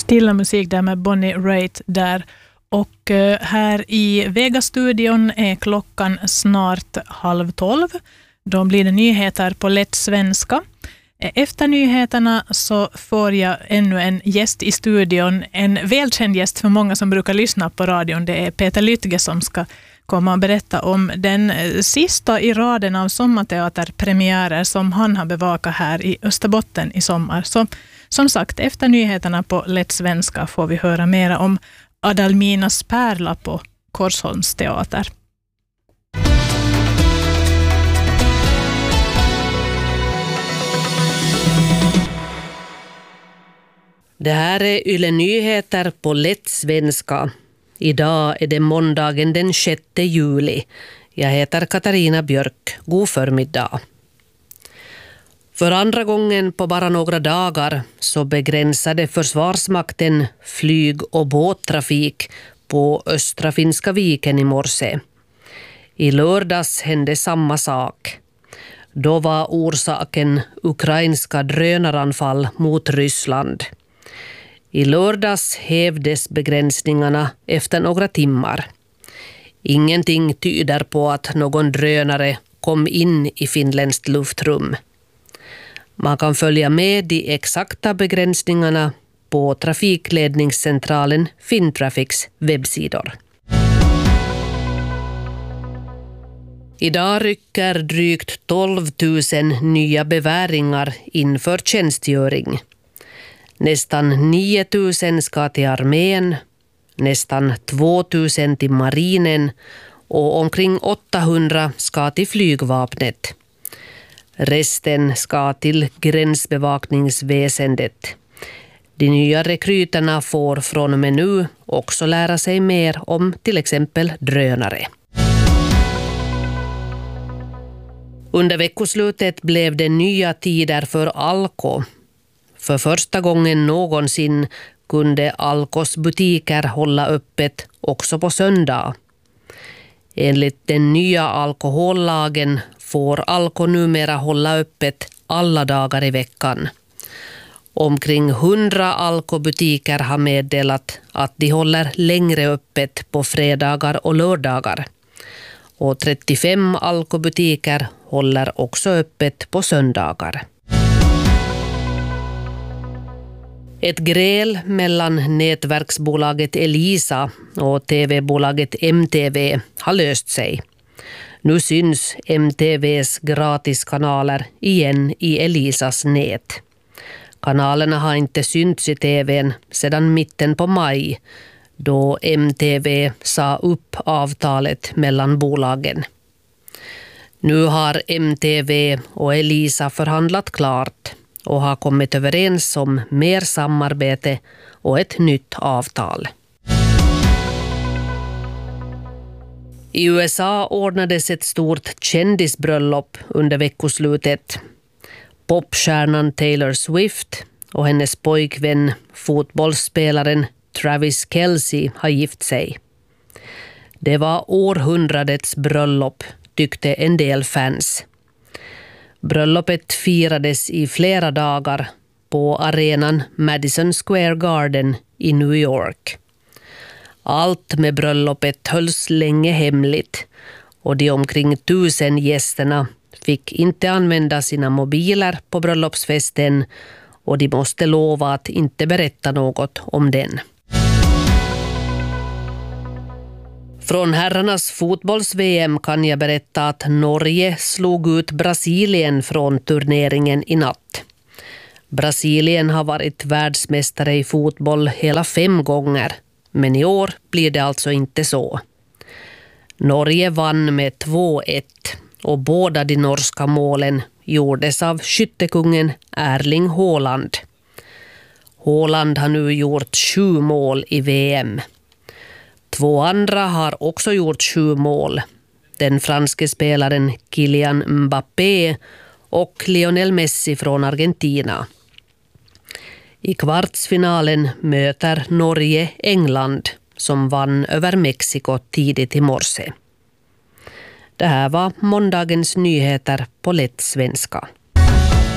Stilla musik där med Bonnie Raitt där. Och här i Vegas-studion är klockan snart 11:30. Då blir det nyheter på lätt svenska. Efter nyheterna så får jag ännu en gäst i studion. En välkänd gäst för många som brukar lyssna på radion. Det är Peter Lytge som ska komma och berätta om den sista i raden av sommarteaterpremiärer som han har bevakat här i Österbotten i sommar. Så som sagt, efter nyheterna på lätt svenska får vi höra mer om Adalminas pärla på Korsholms teater. Det här är Yle Nyheter på lätt svenska. Idag är det måndagen den 6 juli. Jag heter Katarina Björk. God förmiddag. För andra gången på bara några dagar så begränsade Försvarsmakten flyg- och båttrafik på Östra Finska viken i morse. I lördags hände samma sak. Då var orsaken ukrainska drönaranfall mot Ryssland. I lördags hävdes begränsningarna efter några timmar. Ingenting tyder på att någon drönare kom in i finländskt luftrum. Man kan följa med de exakta begränsningarna på trafikledningscentralen Fintraffics webbsidor. Idag rycker drygt 12 000 nya beväringar inför tjänstgöring. Nästan 9 000 ska till armén, nästan 2 000 till marinen och omkring 800 ska till flygvapnet. Resten ska till gränsbevakningsväsendet. De nya rekryterna får från och med nu också lära sig mer om till exempel drönare. Under veckoslutet blev det nya tider för Alko. För första gången någonsin kunde Alkos butiker hålla öppet också på söndag. Enligt den nya alkohollagen får Alko numera hålla öppet alla dagar i veckan. Omkring 100 Alko-butiker har meddelat att de håller längre öppet på fredagar och lördagar. Och 35 Alko-butiker håller också öppet på söndagar. Ett gräl mellan nätverksbolaget Elisa och tv-bolaget MTV har löst sig. Nu syns MTVs gratiskanaler igen i Elisas nät. Kanalerna har inte synts i tvn sedan mitten på maj, då MTV sa upp avtalet mellan bolagen. Nu har MTV och Elisa förhandlat klart och har kommit överens om mer samarbete och ett nytt avtal. I USA ordnades ett stort kändisbröllop under veckoslutet. Popstjärnan Taylor Swift och hennes pojkvän, fotbollsspelaren Travis Kelce, har gift sig. Det var århundradets bröllop, tyckte en del fans. Bröllopet firades i flera dagar på arenan Madison Square Garden i New York. Allt med bröllopet hölls länge hemligt och de omkring 1000 gästerna fick inte använda sina mobiler på bröllopsfesten och de måste lova att inte berätta något om den. Från herrarnas fotbolls-VM kan jag berätta att Norge slog ut Brasilien från turneringen i natt. Brasilien har varit världsmästare i fotboll hela 5 gånger, men i år blir det alltså inte så. Norge vann med 2-1 och båda de norska målen gjordes av skyttekungen Erling Haaland. Haaland har nu gjort 7 mål i VM. 2 andra har också gjort 7 mål. Den franske spelaren Kylian Mbappé och Lionel Messi från Argentina. I kvartsfinalen möter Norge England som vann över Mexiko tidigt i morse. Det här var måndagens nyheter på lätt svenska.